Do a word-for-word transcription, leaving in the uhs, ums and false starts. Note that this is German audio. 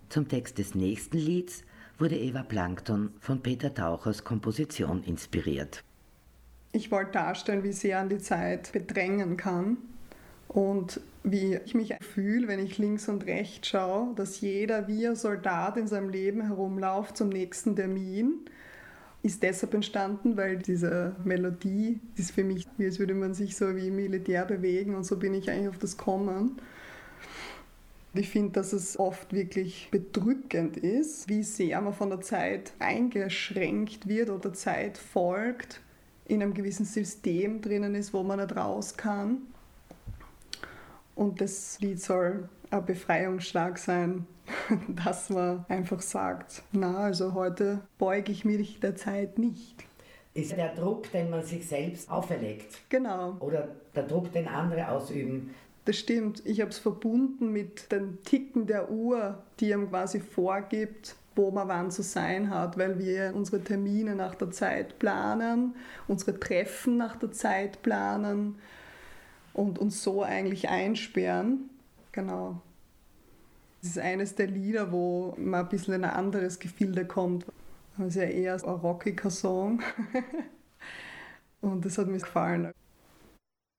Zum Text des nächsten Lieds wurde Eva Plankton von Peter Tauchers Komposition inspiriert. Ich wollte darstellen, wie sehr an die Zeit bedrängen kann und wie ich mich fühle, wenn ich links und rechts schaue, dass jeder wie ein Soldat in seinem Leben herumläuft zum nächsten Termin. Ist deshalb entstanden, weil diese Melodie ist für mich, wie als würde man sich so wie im Militär bewegen, und so bin ich eigentlich auf das gekommen. Ich finde, dass es oft wirklich bedrückend ist, wie sehr man von der Zeit eingeschränkt wird oder Zeit folgt, in einem gewissen System drinnen ist, wo man nicht raus kann. Und das Lied soll ein Befreiungsschlag sein, dass man einfach sagt, na, also heute beuge ich mich der Zeit nicht. Ist der Druck, den man sich selbst auferlegt? Genau. Oder der Druck, den andere ausüben? Das stimmt. Ich habe es verbunden mit dem Ticken der Uhr, die einem quasi vorgibt, wo man wann zu sein hat, weil wir unsere Termine nach der Zeit planen, unsere Treffen nach der Zeit planen und uns so eigentlich einsperren. Genau. Das ist eines der Lieder, wo man ein bisschen in ein anderes Gefilde kommt. Das ist ja eher ein rockiger Song. Und das hat mir gefallen.